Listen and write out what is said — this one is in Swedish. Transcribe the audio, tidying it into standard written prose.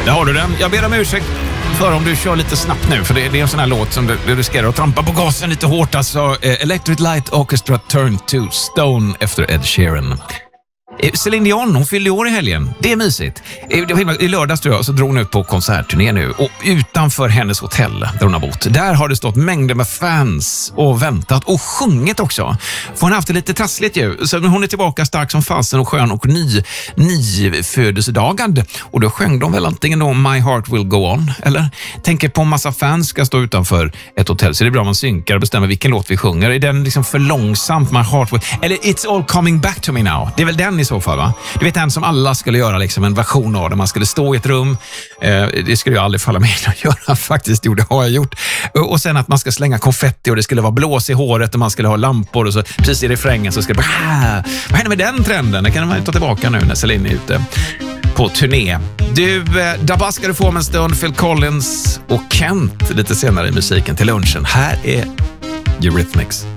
Där har du den. Jag ber om ursäkt för om du kör lite snabbt nu, för det är en sån här låt som du riskerar att trampa på gasen lite hårt. Alltså, Electric Light Orchestra Turn to Stone efter Ed Sheeran. Celine Dion, hon fyllde år i helgen. Det är mysigt. I lördags tror jag så drog hon ut på konsertturné nu. Och utanför hennes hotell där hon har bott, där har det stått mängder med fans och väntat och sjungit också. För hon har haft det lite trassligt ju. Så hon är tillbaka stark som fasen och skön och nyfödelsedagad. Och då sjöng de väl antingen då My Heart Will Go On, eller tänker på en massa fans ska stå utanför ett hotell. Så det är bra om man synkar och bestämmer vilken låt vi sjunger. Är den liksom för långsamt, My Heart Will... Eller It's All Coming Back to Me Now. Det är väl den i så fall, va? Du vet, en som alla skulle göra liksom en version av, där man skulle stå i ett rum. Det skulle jag aldrig falla med att göra, faktiskt. Jo, det har jag gjort. Och sen att man ska slänga konfetti och det skulle vara blås i håret och man skulle ha lampor och så precis i refrängen så ska det bara... Vad händer med den trenden? Det kan man ta tillbaka nu när Celine är ute på turné. Du, Dabba ska du få om en stund. Phil Collins och Kent lite senare i musiken till lunchen. Här är Eurythmics.